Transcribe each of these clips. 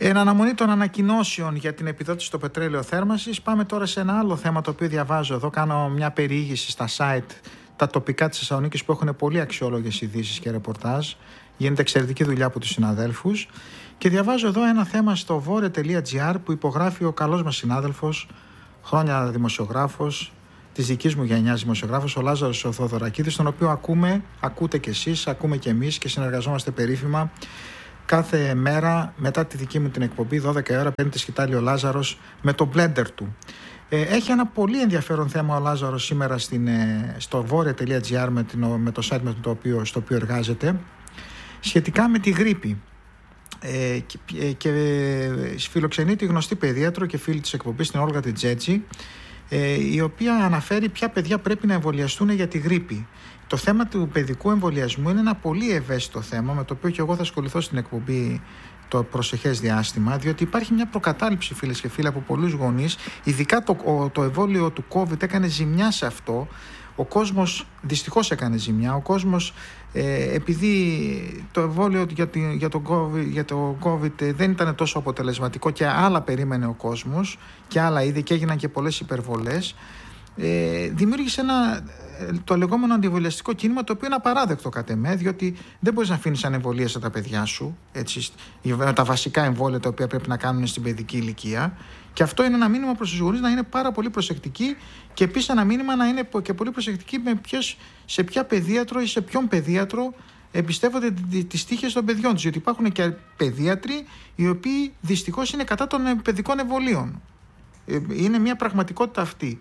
Εν αναμονή των ανακοινώσεων για την επιδότηση στο πετρέλαιο θέρμανσης, πάμε τώρα σε ένα άλλο θέμα το οποίο διαβάζω εδώ. Κάνω μια περιήγηση στα site, τα τοπικά της Θεσσαλονίκης που έχουν πολύ αξιόλογες ειδήσεις και ρεπορτάζ. Γίνεται εξαιρετική δουλειά από τους συναδέλφους. Και διαβάζω εδώ ένα θέμα στο vore.gr που υπογράφει ο καλός μας συνάδελφος, χρόνια δημοσιογράφος, της δικής μου γενιάς δημοσιογράφος, ο Λάζαρος ο Θοδωρακίδης, τον οποίο ακούτε κι εσείς, ακούμε κι εμείς και συνεργαζόμαστε περίφημα. Κάθε μέρα μετά τη δική μου την εκπομπή, 12 ώρα, παίρνει τη σκητάλη ο Λάζαρος με το blender του. Έχει ένα πολύ ενδιαφέρον θέμα ο Λάζαρος σήμερα στο vore.gr με το site στο οποίο εργάζεται, σχετικά με τη γρίπη. Και φιλοξενεί τη γνωστή παιδίατρο και φίλη της εκπομπής, την Όλγα Τιτζέτζη, η οποία αναφέρει ποια παιδιά πρέπει να εμβολιαστούν για τη γρίπη. Το θέμα του παιδικού εμβολιασμού είναι ένα πολύ ευαίσθητο θέμα, με το οποίο και εγώ θα ασχοληθώ στην εκπομπή το προσεχές διάστημα, διότι υπάρχει μια προκατάληψη, φίλες και φίλοι, από πολλούς γονείς. Ειδικά το εμβόλιο του COVID έκανε ζημιά σε αυτό. Ο κόσμος δυστυχώς έκανε ζημιά. Ο κόσμος, επειδή το εμβόλιο για το COVID δεν ήταν τόσο αποτελεσματικό και άλλα περίμενε ο κόσμος και άλλα είδε και έγιναν και πολλές υπερβολές, δημιούργησε το λεγόμενο αντιεμβολιαστικό κίνημα, το οποίο είναι απαράδεκτο κατ' εμέ, διότι δεν μπορείς να αφήνεις ανεμβολίαστα τα παιδιά σου, έτσι, τα βασικά εμβόλια τα οποία πρέπει να κάνουν στην παιδική ηλικία. Και αυτό είναι ένα μήνυμα προς τους γονείς να είναι πάρα πολύ προσεκτικοί, και επίσης ένα μήνυμα να είναι και πολύ προσεκτικοί σε ποια παιδίατρο ή σε ποιον παιδίατρο εμπιστεύονται τις τύχες των παιδιών τους. Γιατί υπάρχουν και παιδίατροι οι οποίοι δυστυχώς είναι κατά των παιδικών εμβολίων. Είναι μια πραγματικότητα αυτή.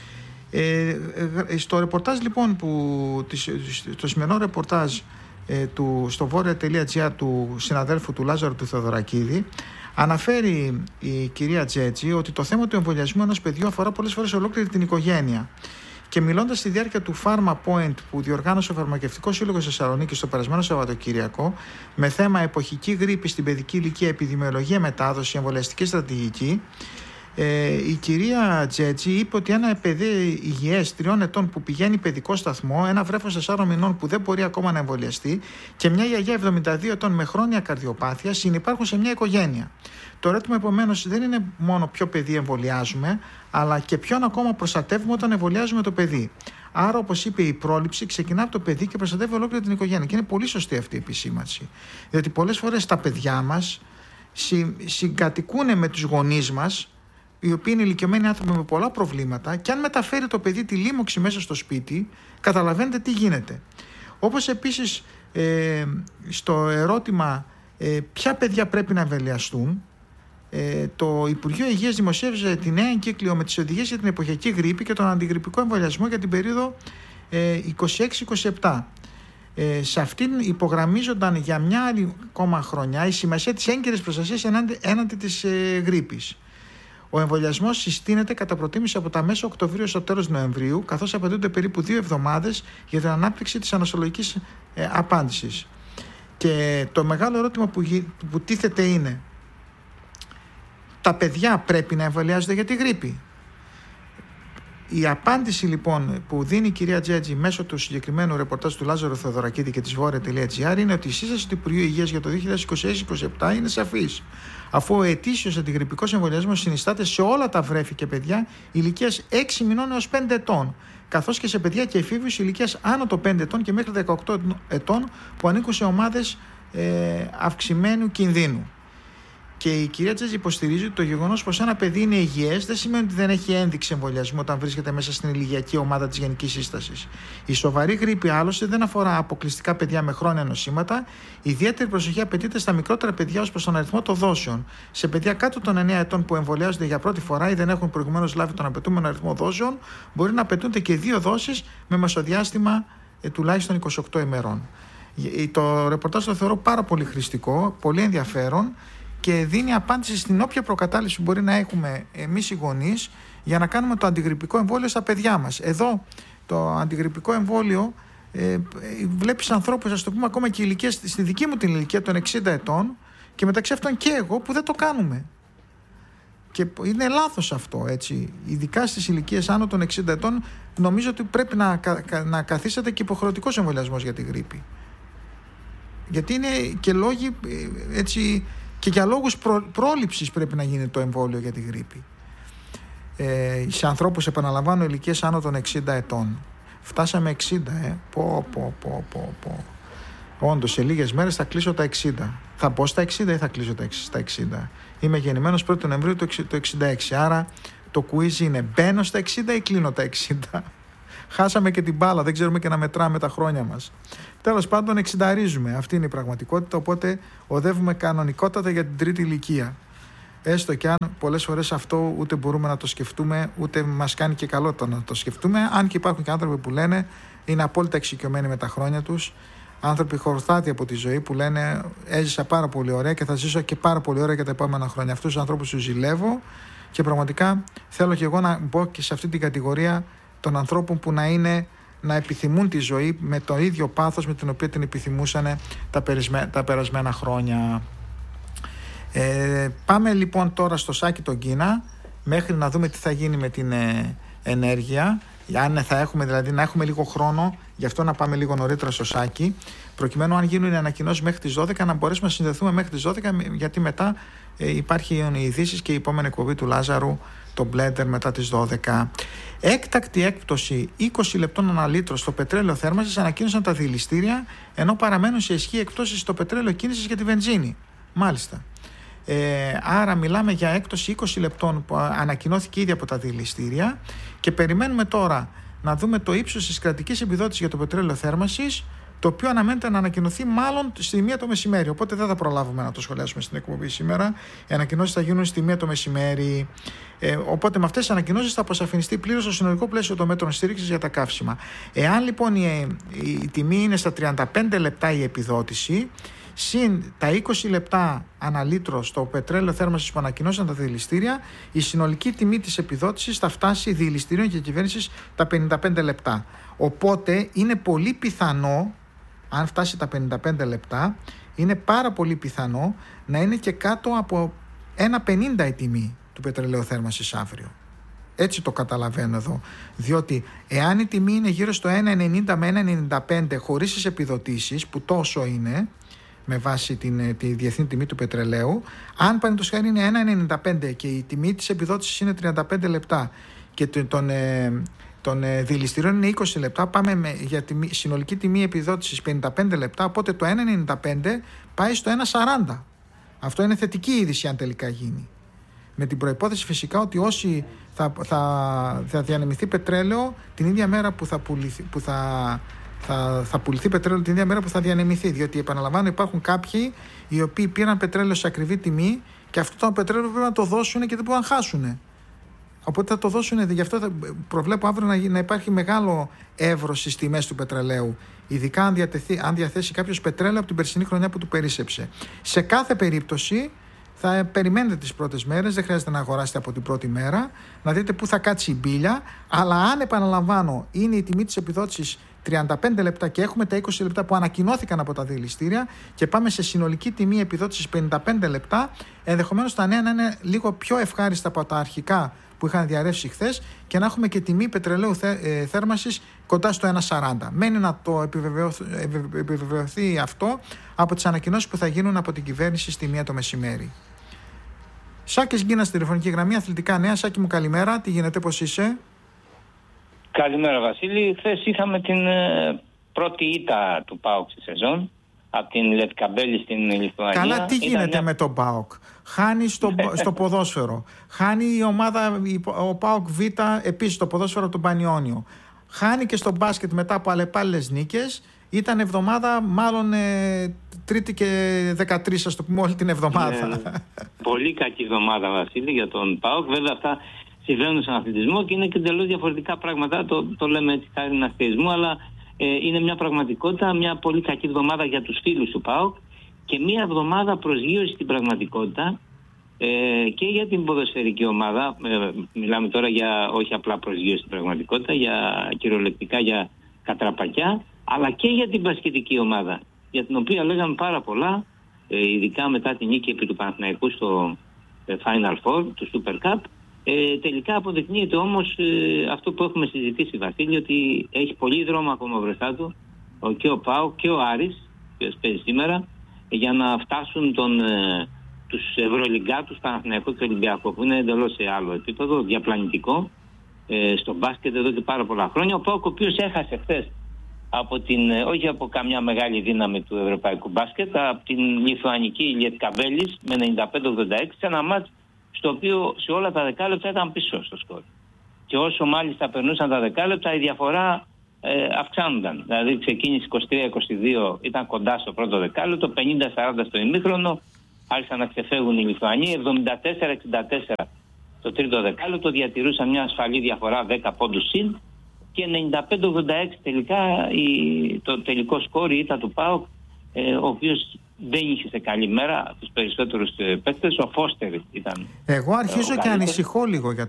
Στο ρεπορτάζ λοιπόν το σημερινό ρεπορτάζ στο vore.gr του συναδέλφου του Λάζαρου του Θεοδωρακίδη, αναφέρει η κυρία Τζέτζη ότι το θέμα του εμβολιασμού ενός παιδιού αφορά πολλές φορές ολόκληρη την οικογένεια. Και μιλώντας στη διάρκεια του Pharma Point που διοργάνωσε ο Φαρμακευτικός Σύλλογος Θεσσαλονίκης το περασμένο Σαββατοκύριακο, με θέμα εποχική γρίπη στην παιδική ηλικία, επιδημιολογία, μετάδοση, εμβολιαστική στρατηγική, η κυρία Τζέτζη είπε ότι ένα παιδί υγιές 3 ετών που πηγαίνει παιδικό σταθμό, ένα βρέφος 4 μηνών που δεν μπορεί ακόμα να εμβολιαστεί και μια γιαγιά 72 ετών με χρόνια καρδιοπάθεια συνυπάρχουν σε μια οικογένεια. Το ερώτημα επομένως δεν είναι μόνο ποιο παιδί εμβολιάζουμε, αλλά και ποιον ακόμα προστατεύουμε όταν εμβολιάζουμε το παιδί. Άρα, όπως είπε, η πρόληψη ξεκινά από το παιδί και προστατεύει ολόκληρη την οικογένεια. Και είναι πολύ σωστή αυτή η επισήμανση. Διότι πολλές φορές τα παιδιά μας συγκατοικούν με τους γονείς μας, οι οποίοι είναι ηλικιωμένοι άνθρωποι με πολλά προβλήματα, και αν μεταφέρει το παιδί τη λίμωξη μέσα στο σπίτι, καταλαβαίνετε τι γίνεται. Όπως επίσης στο ερώτημα ποια παιδιά πρέπει να εμβολιαστούν, το Υπουργείο Υγείας δημοσίευσε τη νέα εγκύκλιο με τις οδηγίες για την εποχική γρίπη και τον αντιγρυπικό εμβολιασμό για την περίοδο 26-27. Σε αυτήν υπογραμμίζονταν για μια άλλη ακόμα χρονιά η σημασία της έγκαιρης προστασίας έναντι της γρίπης. Ο εμβολιασμός συστήνεται κατά προτίμηση από τα μέσα Οκτωβρίου στο τέλος Νοεμβρίου, καθώς απαιτούνται περίπου 2 εβδομάδες για την ανάπτυξη της ανοσολογικής απάντησης. Και το μεγάλο ερώτημα που τίθεται είναι: τα παιδιά πρέπει να εμβολιάζονται για τη γρίπη? Η απάντηση λοιπόν που δίνει η κυρία Τζέτζη μέσω του συγκεκριμένου ρεπορτάζ του Λάζαρου Θεοδωρακίδη και της vore.gr είναι ότι η σύσταση του Υπουργείου Υγείας για το 2026-2027 είναι σαφής, αφού ο ετήσιος αντιγρυπικός εμβολιασμός συνιστάται σε όλα τα βρέφη και παιδιά ηλικίας 6 μηνών έως 5 ετών, καθώς και σε παιδιά και εφήβους ηλικίας άνω των 5 ετών και μέχρι 18 ετών που ανήκουν σε ομάδες αυξημένου κινδύνου. Και η κυρία Τζέτζη υποστηρίζει ότι το γεγονός πως ένα παιδί είναι υγιές δεν σημαίνει ότι δεν έχει ένδειξη εμβολιασμού όταν βρίσκεται μέσα στην ηλικιακή ομάδα της γενικής σύστασης. Η σοβαρή γρίπη άλλωστε δεν αφορά αποκλειστικά παιδιά με χρόνια νοσήματα. Ιδιαίτερη προσοχή απαιτείται στα μικρότερα παιδιά ως προς τον αριθμό των δόσεων. Σε παιδιά κάτω των 9 ετών που εμβολιάζονται για πρώτη φορά ή δεν έχουν προηγουμένως λάβει τον απαιτούμενο αριθμό δόσεων, μπορεί να απαιτούνται και 2 δόσεις με μεσοδιάστημα τουλάχιστον 28 ημερών. Το ρεπορτάζ το θεωρώ πάρα πολύ χρηστικό, πολύ ενδιαφέρον, και δίνει απάντηση στην όποια προκατάληψη μπορεί να έχουμε εμείς οι γονείς για να κάνουμε το αντιγρυπικό εμβόλιο στα παιδιά μας. Εδώ το αντιγρυπικό εμβόλιο βλέπεις ανθρώπους, ας το πούμε, ακόμα και ηλικίες, στη δική μου την ηλικία των 60 ετών και μεταξύ αυτών και εγώ, που δεν το κάνουμε. Και είναι λάθος αυτό, έτσι. Ειδικά στις ηλικίες άνω των 60 ετών νομίζω ότι πρέπει να καθίσετε και υποχρεωτικός εμβολιασμός για τη γρίπη. Γιατί είναι και λόγοι, έτσι, Και για λόγους πρόληψης πρέπει να γίνει το εμβόλιο για τη γρίπη. Σε ανθρώπους, επαναλαμβάνω, ηλικίες άνω των 60 ετών. Φτάσαμε 60, Όντως, σε λίγες μέρες θα κλείσω τα 60. Θα μπω στα 60 ή θα κλείσω στα 60. Είμαι γεννημένος 1 Νοεμβρίου το 66. Άρα το quiz είναι: μπαίνω στα 60 ή κλείνω τα 60. Χάσαμε και την μπάλα, δεν ξέρουμε και να μετράμε τα χρόνια μας. Τέλος πάντων, 60ρίζουμε. Αυτή είναι η πραγματικότητα. Οπότε οδεύουμε κανονικότατα για την τρίτη ηλικία. Έστω και αν πολλές φορές αυτό ούτε μπορούμε να το σκεφτούμε, ούτε μας κάνει και καλό το να το σκεφτούμε. Αν και υπάρχουν και άνθρωποι που λένε είναι απόλυτα εξοικειωμένοι με τα χρόνια τους. Άνθρωποι χορτάτοι από τη ζωή που λένε έζησα πάρα πολύ ωραία και θα ζήσω και πάρα πολύ ωραία για τα επόμενα χρόνια. Αυτούς τους ανθρώπους τους ζηλεύω και πραγματικά θέλω και εγώ να μπω και σε αυτή την κατηγορία των ανθρώπων που να επιθυμούν τη ζωή με το ίδιο πάθος με την οποία την επιθυμούσαν τα περασμένα χρόνια. Πάμε λοιπόν τώρα στο Σάκη τον Κίνα μέχρι να δούμε τι θα γίνει με την ενέργεια. Αν θα έχουμε, δηλαδή να έχουμε λίγο χρόνο, γι' αυτό να πάμε λίγο νωρίτερα στο Σάκη, προκειμένου αν γίνουν οι ανακοινώσεις μέχρι τις 12 να μπορέσουμε να συνδεθούμε μέχρι τις 12, γιατί μετά υπάρχει οι ειδήσεις και η επόμενη εκπομπή του Λάζαρου, το Blender, μετά τις 12. Έκτακτη έκπτωση 20 λεπτών ανά λίτρο στο πετρέλαιο θέρμανσης ανακοίνωσαν τα δηληστήρια, ενώ παραμένουν σε ισχύ εκπτώσεις στο πετρέλαιο κίνησης για τη βενζίνη. Μάλιστα. Άρα μιλάμε για έκπτωση 20 λεπτών που ανακοινώθηκε ήδη από τα δηληστήρια και περιμένουμε τώρα να δούμε το ύψος της κρατικής επιδότησης για το πετρέλαιο θέρμανσης, το οποίο αναμένεται να ανακοινωθεί μάλλον στη 1 το μεσημέρι. Οπότε δεν θα προλάβουμε να το σχολιάσουμε στην εκπομπή σήμερα. Οι ανακοινώσεις θα γίνουν στη 1 το μεσημέρι. Οπότε με αυτές τις ανακοινώσεις θα αποσαφινιστεί πλήρως το συνολικό πλαίσιο των μέτρων στήριξης για τα καύσιμα. Εάν λοιπόν η τιμή είναι στα 35 λεπτά η επιδότηση, συν τα 20 λεπτά αναλύτρο στο πετρέλαιο θέρμανσης που ανακοινώσαν τα δηληστήρια, η συνολική τιμή της επιδότησης θα φτάσει δηληστηρίων και κυβέρνησης τα 55 λεπτά. Οπότε είναι πολύ πιθανό, αν φτάσει τα 55 λεπτά, είναι πάρα πολύ πιθανό να είναι και κάτω από 1,50 η τιμή του πετρελαίου θέρμανσης αύριο. Έτσι το καταλαβαίνω εδώ. Διότι εάν η τιμή είναι γύρω στο 1,90 με 1,95 χωρίς τις επιδοτήσεις, που τόσο είναι, με βάση τη διεθνή τιμή του πετρελαίου, αν παραδείγματος χάρη είναι 1,95 και η τιμή της επιδότησης είναι 35 λεπτά και των δηληστηρίων είναι 20 λεπτά, πάμε για συνολική τιμή επιδότησης 55 λεπτά, οπότε το 1,95 πάει στο 1,40. Αυτό είναι θετική είδηση αν τελικά γίνει. Με την προϋπόθεση φυσικά ότι όσοι θα διανεμηθεί πετρέλαιο την ίδια μέρα που θα πουληθεί πετρέλαιο την ίδια μέρα που θα διανεμηθεί. Διότι επαναλαμβάνω, υπάρχουν κάποιοι οι οποίοι πήραν πετρέλαιο σε ακριβή τιμή και αυτό το πετρέλαιο πρέπει να το δώσουν και δεν μπορούν να χάσουν. Οπότε θα το δώσουν, γι' αυτό θα προβλέπω αύριο να υπάρχει μεγάλο εύρος στις τιμές του πετρελαίου. Ειδικά αν διαθέσει κάποιος πετρέλαιο από την περσινή χρονιά που του περίσσεψε. Σε κάθε περίπτωση θα περιμένετε τις πρώτες μέρες, δεν χρειάζεται να αγοράσετε από την πρώτη μέρα, να δείτε πού θα κάτσει η μπίλια. Αλλά αν, επαναλαμβάνω, είναι η τιμή της επιδότησης 35 λεπτά και έχουμε τα 20 λεπτά που ανακοινώθηκαν από τα δηληστήρια και πάμε σε συνολική τιμή επιδότησης 55 λεπτά, ενδεχομένως τα νέα να είναι λίγο πιο ευχάριστα από τα αρχικά που είχαν διαρρεύσει χθες και να έχουμε και τιμή πετρελαίου θέρμανσης κοντά στο 1,40. Μένει να το επιβεβαιωθεί αυτό από τις ανακοινώσεις που θα γίνουν από την κυβέρνηση στη 1 το μεσημέρι. Σάκης Γκίνας, τηλεφωνική γραμμή, αθλητικά νέα. Σάκη μου, καλημέρα. Τι γίνεται, πώς είσαι? Καλημέρα, Βασίλη. Χθες είχαμε την πρώτη ήττα του ΠΑΟΚ στη σεζόν από την Λευκαμπέλη στην Λιθουανία. Καλά, τι γίνεται με τον ΠΑΟΚ? Χάνει στο ποδόσφαιρο. Χάνει η ομάδα, ο ΠΑΟΚ Β, επίσης στο ποδόσφαιρο του Πανιόνιο. Χάνει και στο μπάσκετ μετά από αλλεπάλληλες νίκες. Ήταν εβδομάδα, μάλλον Τρίτη και 13, ας το πούμε, όλη την εβδομάδα. Πολύ κακή εβδομάδα, Βασίλη, για τον ΠΑΟΚ. Βέβαια, αυτά συμβαίνουν στον αθλητισμό και είναι και εντελώς διαφορετικά πράγματα. Το λέμε έτσι χάρη αστεϊσμού, αλλά είναι μια πραγματικότητα, μια πολύ κακή εβδομάδα για τους φίλους του ΠΑΟΚ και μια εβδομάδα προσγείωση στην πραγματικότητα και για την ποδοσφαιρική ομάδα. Μιλάμε τώρα για όχι απλά προσγείωση στην πραγματικότητα, για κυριολεκτικά για κατραπακιά, αλλά και για την μπασκετική ομάδα, για την οποία λέγαμε πάρα πολλά, ειδικά μετά την νίκη επί του Παναθηναϊκού στο Final Four του Super Cup. Τελικά αποδεικνύεται όμως αυτό που έχουμε συζητήσει, Βασίλη, ότι έχει πολύ δρόμο ακόμα μπροστά του και ο ΠΑΟΚ και ο Άρης, που παίζει σήμερα, για να φτάσουν τον τους Ευρωλιγκάτους, Παναθηναϊκό και Ολυμπιακό, που είναι εντελώς σε άλλο επίπεδο, διαπλανητικό, στο μπάσκετ εδώ και πάρα πολλά χρόνια. Ο ΠΑΟΚ, ο οποίος έχασε χθες όχι από καμιά μεγάλη δύναμη του ευρωπαϊκού μπάσκετ, από την λιθουανική Λιετκαβέλης με 95-86, σε ένα μάτς στο οποίο σε όλα τα δεκάλεπτα ήταν πίσω στο σκορ. Και όσο μάλιστα περνούσαν τα δεκάλεπτα, η διαφορά αυξάνονταν. Δηλαδή ξεκίνησε 23-22, ήταν κοντά στο πρώτο δεκάλεπτο, 50-40 στο ημίχρονο, άρχισαν να ξεφεύγουν οι Λιθουανοί, 74-64 το τρίτο δεκάλεπτο, διατηρούσαν μια ασφαλή διαφορά 10 πόντους συν, και 95-86 τελικά το τελικό σκόρ, η ήττα του ΠΑΟΚ, ο οποίος δεν είχε σε καλή μέρα τους περισσότερους παίκτες. Ο Φώστερ ήταν. Εγώ αρχίζω και ανησυχώ λίγο για